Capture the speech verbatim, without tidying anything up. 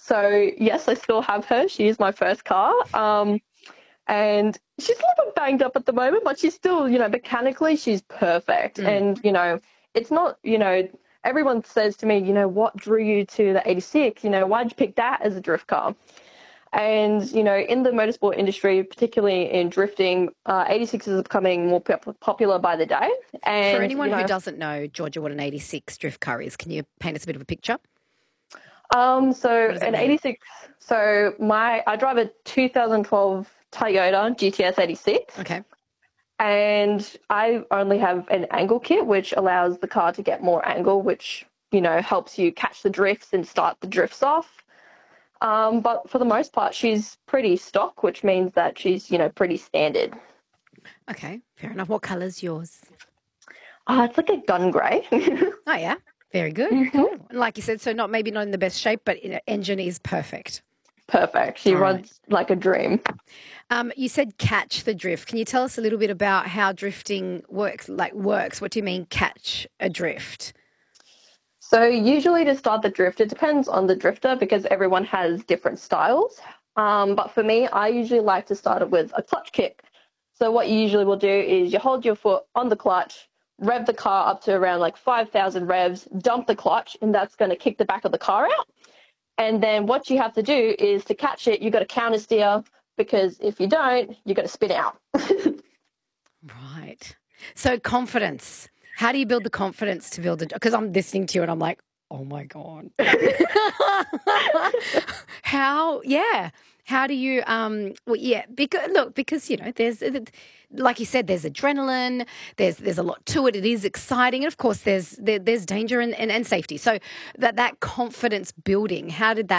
So yes, I still have her. She is my first car. Um, and she's a little bit banged up at the moment, but she's still, you know, mechanically she's perfect. Mm. And, you know, it's not, you know, everyone says to me, you know, what drew you to the eighty-six? You know, why'd you pick that as a drift car? And, you know, in the motorsport industry, particularly in drifting, uh, eighty-six is becoming more pop- popular by the day. For And, anyone you who know, doesn't know, Georgia, what an eighty-six drift car is, can you paint us a bit of a picture? um, What so does it an mean? eighty-six, so my, I drive a two thousand twelve Toyota G T S eighty-six. Okay. And I only have an angle kit, which allows the car to get more angle, which, you know, helps you catch the drifts and start the drifts off. Um, but for the most part, she's pretty stock, which means that she's, you know, pretty standard. Okay, fair enough. What colour's yours? Ah, it's like a gun grey. Oh, yeah. Very good. hmm Cool. And like you said, so not maybe not in the best shape, but you know, engine is perfect. Perfect. She All right. runs like a dream. Um, you said catch the drift. Can you tell us a little bit about how drifting works? Like works. What do you mean catch a drift? So usually to start the drift, it depends on the drifter because everyone has different styles. Um, but for me, I usually like to start it with a clutch kick. So what you usually will do is you hold your foot on the clutch, rev the car up to around like five thousand revs, dump the clutch, and that's going to kick the back of the car out. And then what you have to do is to catch it, you've got to counter steer because if you don't, you're going to spin out. Right. So confidence. How do you build the confidence to build it? Because I'm listening to you and I'm like, oh my God. How, yeah. How do you, um, well, yeah, because, look, because, you know, there's, like you said, there's adrenaline, there's there's a lot to it. It is exciting. And of course, there's there, there's danger and, and, and safety. So that, that confidence building, how did that